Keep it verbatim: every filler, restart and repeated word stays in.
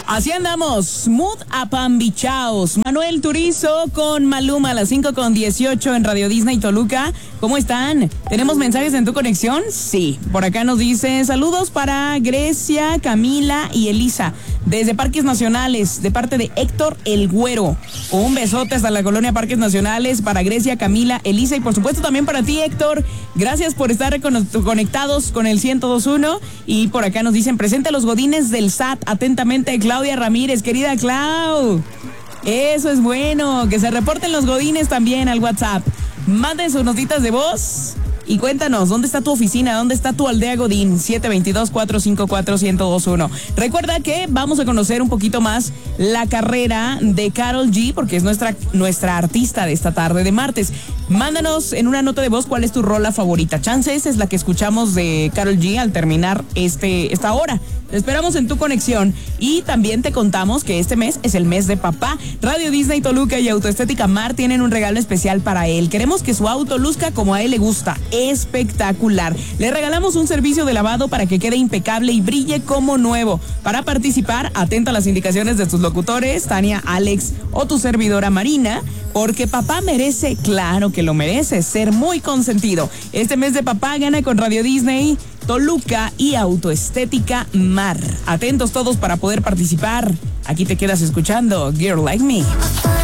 Así andamos, mood apambichaos. Manuel Turizo con Maluma a las cinco con dieciocho en Radio Disney Toluca. ¿Cómo están? ¿Tenemos mensajes en tu conexión? Sí. Por acá nos dicen saludos para Grecia, Camila y Elisa desde Parques Nacionales, de parte de Héctor El Güero. Un besote hasta la colonia Parques Nacionales para Grecia, Camila, Elisa y por supuesto también para ti, Héctor. Gracias por estar conectados con el ciento dos punto uno. Y por acá nos dicen presente a los godines del S A T. Atentamente, Claudia Ramírez. Querida Clau, eso es bueno, que se reporten los godines también al WhatsApp. Manden sus notitas de voz y cuéntanos, ¿dónde está tu oficina? ¿Dónde está tu aldea Godín? siete dos dos, cuatro cinco cuatro, uno cero dos uno. Recuerda que vamos a conocer un poquito más la carrera de Karol G, porque es nuestra, nuestra artista de esta tarde de martes. Mándanos en una nota de voz cuál es tu rola favorita. Chance esa es la que escuchamos de Karol G al terminar este, esta hora. Te esperamos en tu conexión y también te contamos que este mes es el mes de papá. Radio Disney Toluca y Autoestética Mar tienen un regalo especial para él. Queremos que su auto luzca como a él le gusta. Espectacular. Le regalamos un servicio de lavado para que quede impecable y brille como nuevo. Para participar, atenta a las indicaciones de tus locutores, Tania, Alex o tu servidora Marina, porque papá merece, claro que lo merece, ser muy consentido. Este mes de papá gana con Radio Disney Toluca y Autoestética Mar. Atentos todos para poder participar. Aquí te quedas escuchando Girl Like Me.